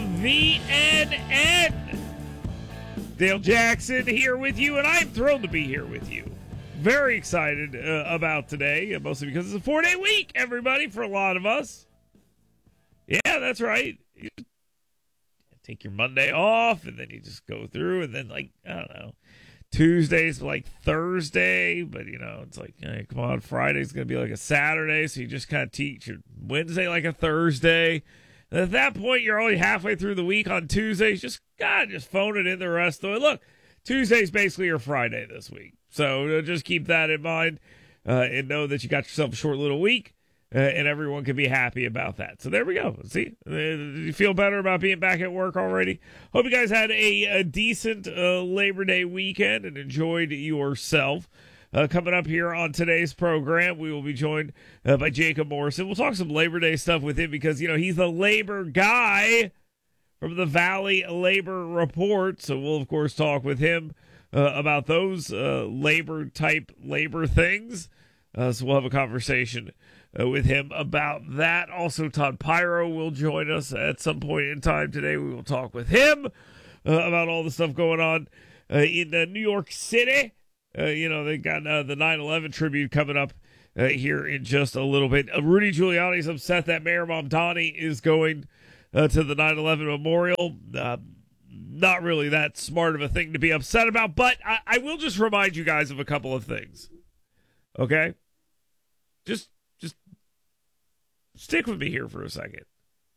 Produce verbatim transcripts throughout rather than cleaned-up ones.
V N N. Dale Jackson here with you, and I'm thrilled to be here with you. Very excited uh, about today, mostly because it's a four-day week, everybody, for a lot of us. Yeah, that's right. You take your Monday off, and then you just go through, and then, like, I don't know, Tuesday's like Thursday, but, you know, it's like, hey, come on, Friday's going to be like a Saturday, so you just kind of teach your Wednesday like a Thursday. And at that point, you're only halfway through the week on Tuesdays. Just, God, just phone it in the rest of it. Look, Tuesday's basically your Friday this week. So uh, just keep that in mind uh, and know that you got yourself a short little week, uh, and everyone can be happy about that. So there we go. See, uh, you feel better about being back at work already? Hope you guys had a, a decent uh, Labor Day weekend and enjoyed yourself. Uh, coming up here on today's program, we will be joined uh, by Jacob Morrison. We'll talk some Labor Day stuff with him because, you know, he's the labor guy from the Valley Labor Report. So we'll, of course, talk with him uh, about those uh, labor-type labor things. Uh, so we'll have a conversation uh, with him about that. Also, Todd Pyro will join us at some point in time today. We will talk with him uh, about all the stuff going on uh, in uh, New York City. Uh, you know, they got uh, the nine eleven tribute coming up uh, here in just a little bit. Uh, Rudy Giuliani's upset that Mayor Mamdani is going uh, to the nine eleven memorial. Uh, not really that smart of a thing to be upset about, but I, I will just remind you guys of a couple of things. Okay? Just, just stick with me here for a second.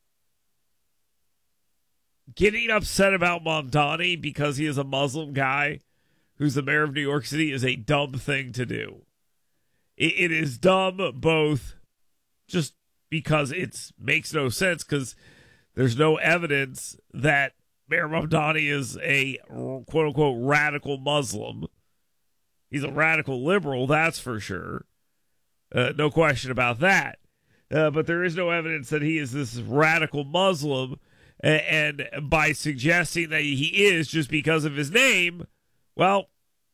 Getting upset about Mamdani because he is a Muslim guy who's the mayor of New York City is a dumb thing to do. It, it is dumb both just because it makes no sense because there's no evidence that Mayor Mamdani is a quote-unquote radical Muslim. He's a radical liberal, that's for sure. Uh, no question about that. Uh, but there is no evidence that he is this radical Muslim, and, and by suggesting that he is just because of his name, well,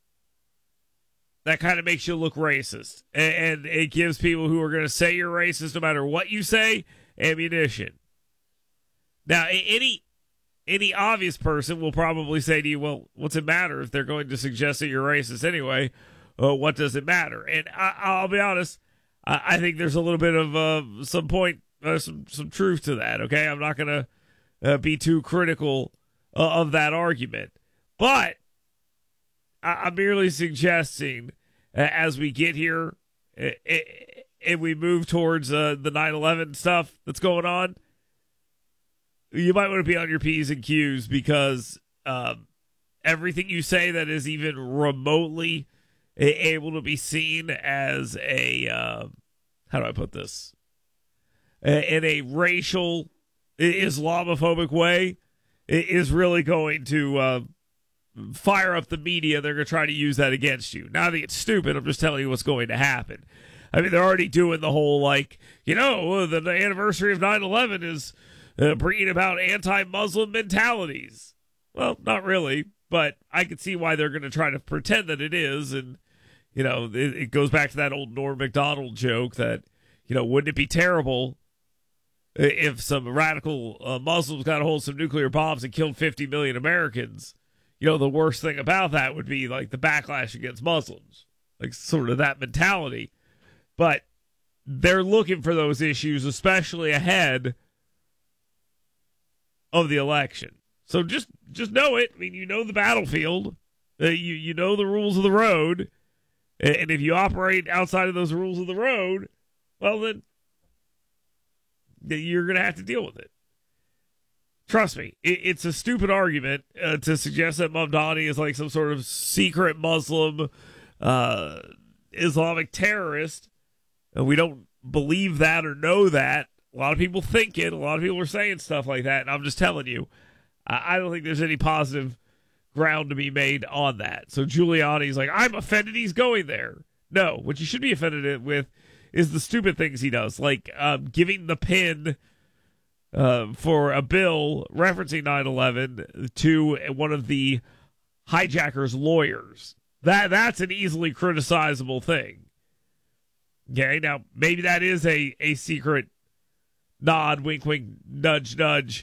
that kind of makes you look racist. And, and it gives people who are going to say you're racist, no matter what you say, ammunition. Now, any any obvious person will probably say to you, well, what's it matter if they're going to suggest that you're racist anyway? Uh, what does it matter? And I, I'll be honest, I, I think there's a little bit of uh, some point, uh, some, some truth to that, okay? I'm not going to uh, be too critical uh, of that argument. But I'm merely suggesting uh, as we get here uh, and we move towards uh, the nine eleven stuff that's going on, you might want to be on your P's and Q's because um, everything you say that is even remotely able to be seen as a, uh, how do I put this, in a racial, Islamophobic way is really going to uh, fire up the media. They're going to try to use that against you. Not that it's stupid. I'm just telling you what's going to happen. I mean, they're already doing the whole, like, you know, the, the anniversary of nine eleven is uh, bringing about anti-Muslim mentalities. Well, not really, but I could see why they're going to try to pretend that it is. And, you know, it, it goes back to that old Norm Macdonald joke that, you know, wouldn't it be terrible if some radical uh, Muslims got a hold of some nuclear bombs and killed fifty million Americans? You know, the worst thing about that would be, like, the backlash against Muslims. Like, sort of that mentality. But they're looking for those issues, especially ahead of the election. So just just know it. I mean, you know the battlefield. Uh, you, you know the rules of the road. And if you operate outside of those rules of the road, well, then you're going to have to deal with it. Trust me, it, it's a stupid argument uh, to suggest that Mamdani is like some sort of secret Muslim uh, Islamic terrorist. Uh, we don't believe that or know that. A lot of people think it. A lot of people are saying stuff like that. And I'm just telling you, I, I don't think there's any positive ground to be made on that. So Giuliani's like, I'm offended he's going there. No, what you should be offended with is the stupid things he does, like um, giving the pin uh, for a bill referencing nine eleven to one of the hijackers' lawyers. That That's an easily criticizable thing. Okay, now maybe that is a, a secret nod, wink, wink, nudge, nudge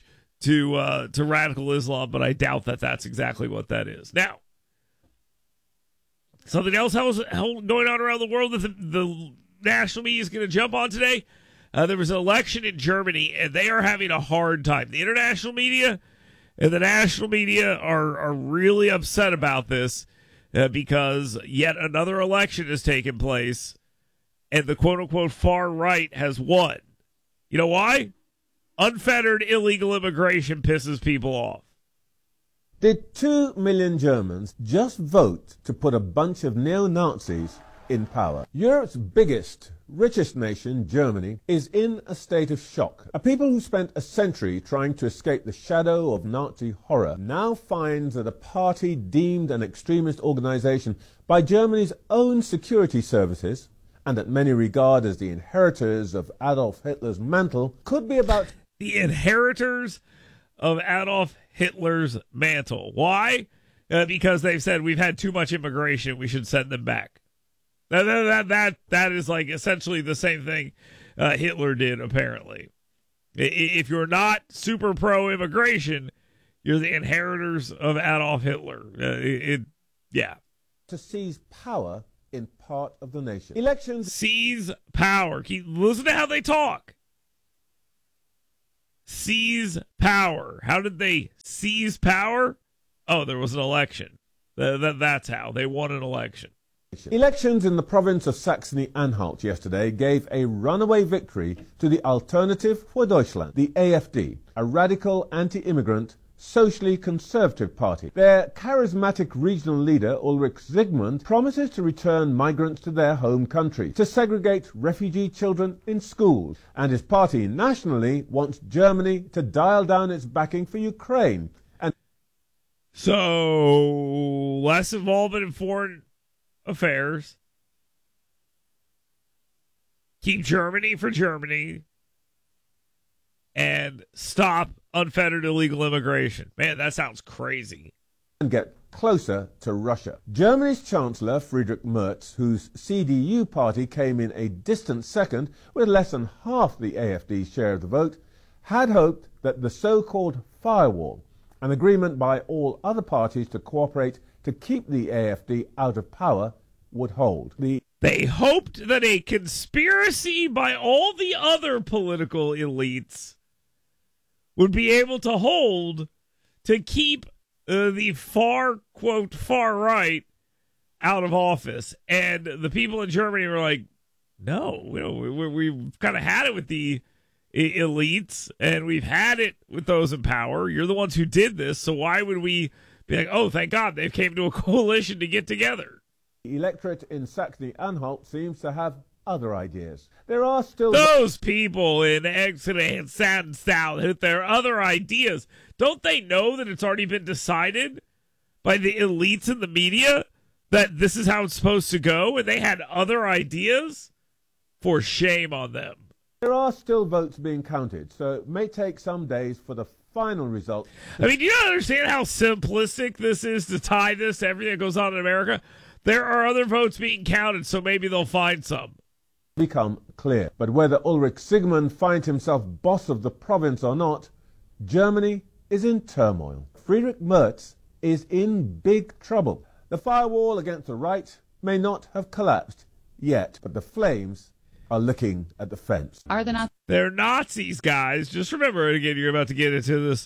to uh, to radical Islam, but I doubt that that's exactly what that is. Now, something else that was going on around the world that the, the national media is going to jump on today. Uh, there was an election in Germany, and they are having a hard time. The international media and the national media are, are really upset about this uh, because yet another election has taken place, and the quote-unquote far right has won. You know why? Unfettered illegal immigration pisses people off. Did two million Germans just vote to put a bunch of neo-Nazis in power? Europe's biggest, richest nation, Germany, is in a state of shock. A people who spent a century trying to escape the shadow of Nazi horror now finds that a party deemed an extremist organization by Germany's own security services, and that many regard as the inheritors of Adolf Hitler's mantle, could be about... The inheritors of Adolf Hitler's mantle. Why? Uh, because they've said we've had too much immigration, we should send them back. That that that that is like essentially the same thing uh, Hitler did. Apparently, if you're not super pro immigration, you're the inheritors of Adolf Hitler. Uh, it, it yeah. To seize power in part of the nation. Elections seize power. Keep, listen to how they talk. Seize power. How did they seize power? Oh, there was an election. That, that, that's how. They won an election. Elections in the province of Saxony-Anhalt yesterday gave a runaway victory to the Alternative for Deutschland, the A F D, a radical anti-immigrant, socially conservative party. Their charismatic regional leader, Ulrich Zygmunt, promises to return migrants to their home country, to segregate refugee children in schools, and his party nationally wants Germany to dial down its backing for Ukraine. And so, less involvement in foreign affairs. Keep Germany for Germany. And stop unfettered illegal immigration. Man, that sounds crazy. And get closer to Russia. Germany's Chancellor Friedrich Merz, whose C D U party came in a distant second with less than half the A F D's share of the vote, had hoped that the so-called firewall, an agreement by all other parties to cooperate to keep the A F D out of power, would hold. The They hoped that a conspiracy by all the other political elites would be able to hold to keep uh, the far, quote, far right out of office. And the people in Germany were like, no, we don't, we, we've kind of had it with the elites, and we've had it with those in power. You're the ones who did this, so why would we be like, oh, thank God they've came to a coalition to get together? The electorate in Saxony-Anhalt seems to have other ideas. There are still... Those people in Exeter and Sandstown, there are other ideas. Don't they know that it's already been decided by the elites in the media that this is how it's supposed to go, and they had other ideas? For shame on them. There are still votes being counted, so it may take some days for the final result. I mean, do you not understand how simplistic this is to tie this to everything that goes on in America? There are other votes being counted, so maybe they'll find some. Become clear. But whether Ulrich Zygmunt finds himself boss of the province or not, Germany is in turmoil. Friedrich Merz is in big trouble. The firewall against the right may not have collapsed yet, but the flames are licking at the fence. Are they not? They're Nazis, guys. Just remember, again, you're about to get into this.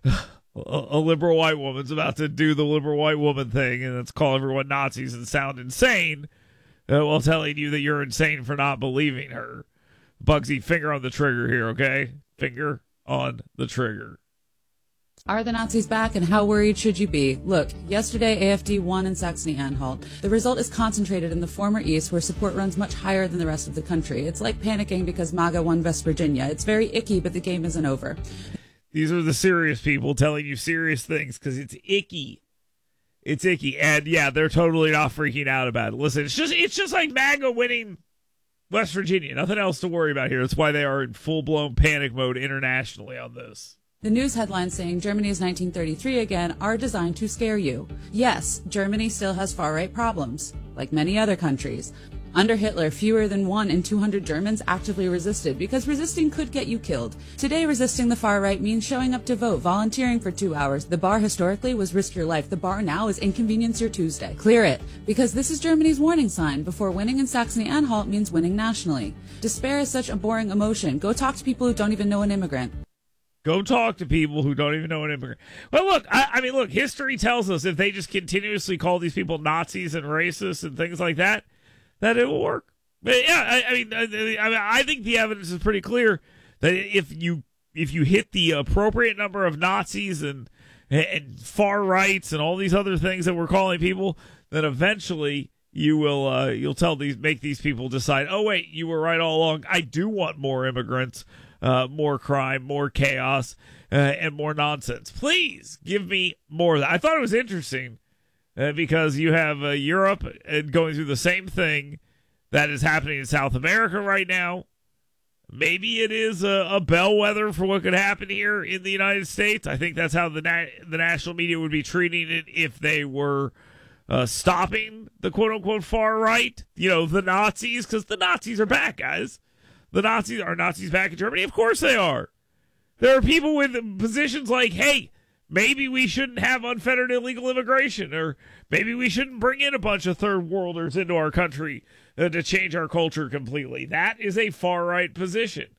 A liberal white woman's about to do the liberal white woman thing, and it's call everyone Nazis and sound insane, uh, while telling you that you're insane for not believing her. Bugsy, finger on the trigger here, okay? Finger on the trigger. Are the Nazis back, and how worried should you be? Look, yesterday A F D won in Saxony-Anhalt. The result is concentrated in the former East, where support runs much higher than the rest of the country. It's like panicking because MAGA won West Virginia. It's very icky, but the game isn't over. These are the serious people telling you serious things because it's icky. It's icky. And yeah, they're totally not freaking out about it. Listen, it's just it's just like MAGA winning West Virginia. Nothing else to worry about here. That's why they are in full-blown panic mode internationally on this. The news headlines saying Germany's nineteen thirty-three again are designed to scare you. Yes, Germany still has far-right problems, like many other countries. Under Hitler, fewer than one in two hundred Germans actively resisted because resisting could get you killed. Today, resisting the far right means showing up to vote, volunteering for two hours. The bar historically was risk your life. The bar now is inconvenience your Tuesday. Clear it, because this is Germany's warning sign. Before winning in Saxony-Anhalt means winning nationally. Despair is such a boring emotion. Go talk to people who don't even know an immigrant. Go talk to people who don't even know an immigrant. Well, look, I, I mean, look, history tells us if they just continuously call these people Nazis and racists and things like that, that it will work. But yeah, I, I mean, I, I mean, I think the evidence is pretty clear that if you if you hit the appropriate number of Nazis and and far rights and all these other things that we're calling people, then eventually you will uh, you'll tell these make these people decide, oh wait, you were right all along. I do want more immigrants. Uh, more crime, more chaos, uh, and more nonsense. Please give me more of that. I thought it was interesting uh, because you have uh, Europe uh, going through the same thing that is happening in South America right now. Maybe it is a, a bellwether for what could happen here in the United States. I think that's how the na- the national media would be treating it if they were uh, stopping the quote-unquote far right, you know, the Nazis, because the Nazis are back, guys. The Nazis are Nazis back in Germany? Of course they are. There are people with positions like, hey, maybe we shouldn't have unfettered illegal immigration, or maybe we shouldn't bring in a bunch of third worlders into our country uh, to change our culture completely. That is a far-right position.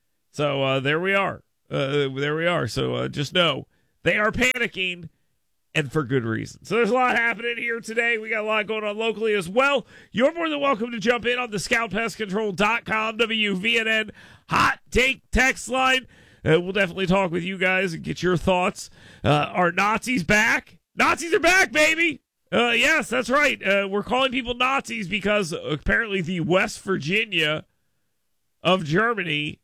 So uh, there we are. Uh, there we are. So uh, just know they are panicking, and for good reason. So there's a lot happening here today. We got a lot going on locally as well. You're more than welcome to jump in on the scout pest control dot com W V N N hot take text line. Uh, we'll definitely talk with you guys and get your thoughts. Uh, are Nazis back? Nazis are back, baby. Uh, yes, that's right. Uh, we're calling people Nazis because apparently the West Virginia of Germany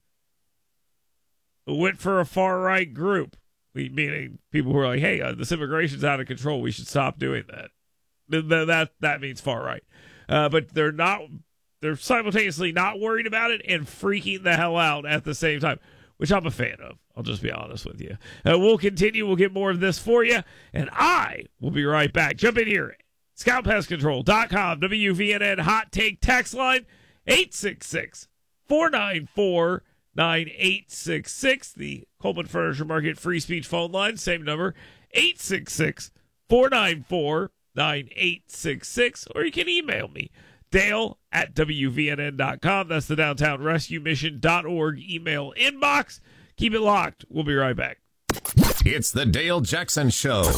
went for a far-right group. Meaning people who are like, hey, uh, this immigration's out of control. We should stop doing that. That that, that means far right. Uh, but they're not. They're simultaneously not worried about it and freaking the hell out at the same time, which I'm a fan of. I'll just be honest with you. Uh, we'll continue. We'll get more of this for you, and I will be right back. Jump in here. scout pest control dot com W V N N hot take text line eight six six, four nine four, nine eight six six. The Coleman Furniture Market free speech phone line, same number, eight six six, four nine four, nine eight six six. Or you can email me, Dale at W V N N dot com. That's the Downtown Rescue Mission dot org email inbox. Keep it locked. We'll be right back. It's the Dale Jackson Show.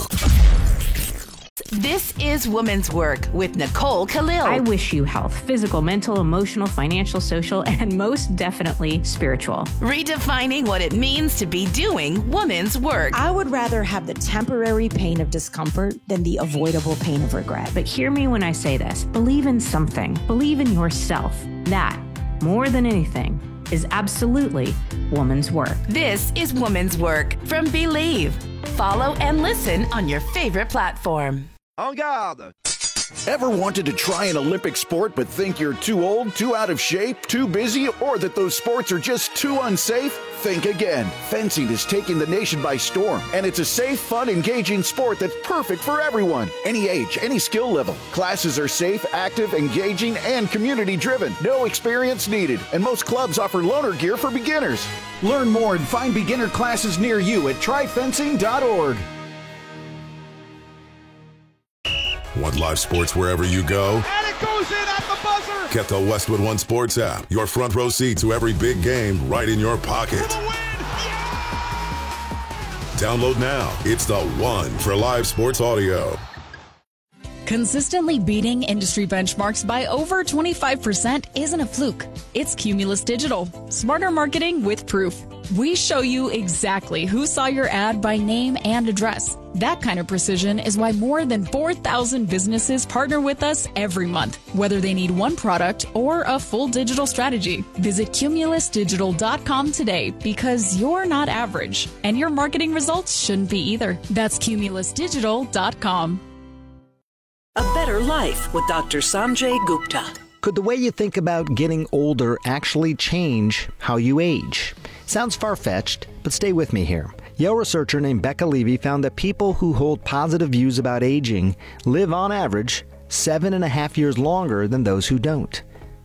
This is Woman's Work with Nicole Khalil. I wish you health, physical, mental, emotional, financial, social, and most definitely spiritual. Redefining what it means to be doing woman's work. I would rather have the temporary pain of discomfort than the avoidable pain of regret. But hear me when I say this. Believe in something. Believe in yourself. That, more than anything, is absolutely woman's work. This is Woman's Work from Believe. Follow and listen on your favorite platform. En garde! Ever wanted to try an Olympic sport but think you're too old, too out of shape, too busy, or that those sports are just too unsafe? Think again. Fencing is taking the nation by storm, and it's a safe, fun, engaging sport that's perfect for everyone. Any age, any skill level. Classes are safe, active, engaging, and community-driven. No experience needed, and most clubs offer loaner gear for beginners. Learn more and find beginner classes near you at try fencing dot org. Want live sports wherever you go? And it goes in at the buzzer! Get the Westwood One Sports app. Your front row seat to every big game right in your pocket. For the win! Yeah! Download now. It's the one for live sports audio. Consistently beating industry benchmarks by over twenty-five percent isn't a fluke. It's Cumulus Digital. Smarter marketing with proof. We show you exactly who saw your ad by name and address. That kind of precision is why more than four thousand businesses partner with us every month, whether they need one product or a full digital strategy. Visit Cumulus Digital dot com today because you're not average, and your marketing results shouldn't be either. That's Cumulus Digital dot com. A Better Life with Doctor Sanjay Gupta. Could the way you think about getting older actually change how you age? Sounds far-fetched, but stay with me here. Yale researcher named Becca Levy found that people who hold positive views about aging live on average seven and a half years longer than those who don't.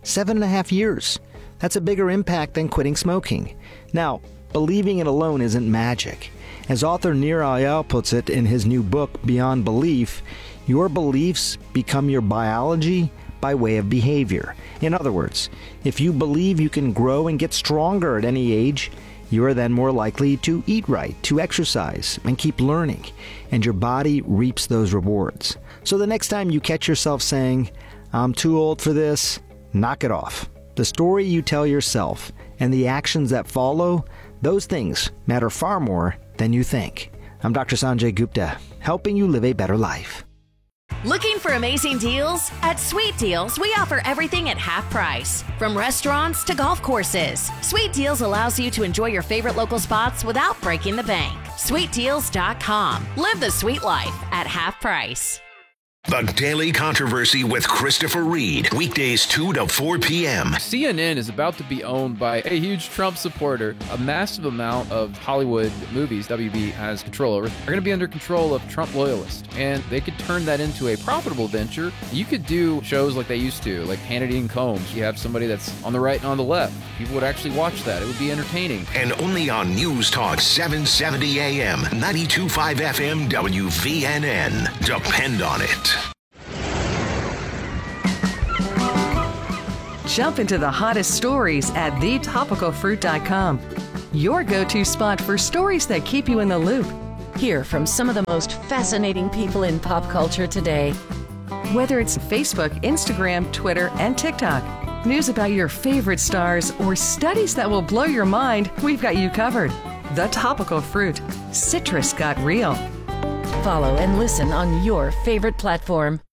Seven and a half years. That's a bigger impact than quitting smoking. Now, believing it alone isn't magic. As author Nir Eyal puts it in his new book, Beyond Belief, your beliefs become your biology by way of behavior. In other words, if you believe you can grow and get stronger at any age, you are then more likely to eat right, to exercise, and keep learning, and your body reaps those rewards. So the next time you catch yourself saying, "I'm too old for this," knock it off. The story you tell yourself and the actions that follow, those things matter far more than you think. I'm Doctor Sanjay Gupta, helping you live a better life. Looking for amazing deals? At Sweet Deals, we offer everything at half price. From restaurants to golf courses, Sweet Deals allows you to enjoy your favorite local spots without breaking the bank. sweet deals dot com. Live the sweet life at half price. The Daily Controversy with Christopher Reed. Weekdays two to four p.m. C N N is about to be owned by a huge Trump supporter. A massive amount of Hollywood movies W B has control over are going to be under control of Trump loyalists. And they could turn that into a profitable venture. You could do shows like they used to, like Hannity and Combs. You have somebody that's on the right and on the left. People would actually watch that. It would be entertaining. And only on News Talk seven seventy A M, ninety-two point five F M W V N N. Depend on it. Jump into the hottest stories at the topical fruit dot com. Your go-to spot for stories that keep you in the loop. Hear from some of the most fascinating people in pop culture today. Whether it's Facebook, Instagram, Twitter, and TikTok, news about your favorite stars, or studies that will blow your mind, we've got you covered. The Topical Fruit. Citrus got real. Follow and listen on your favorite platform.